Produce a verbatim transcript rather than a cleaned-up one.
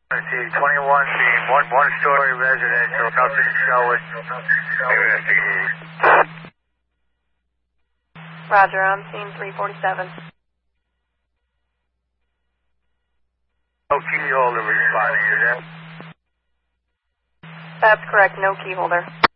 twenty-one being one one-story residential, nothing showing. Investigate. Roger, on scene three forty-seven. No key holder responding, is that? That's correct, no key holder.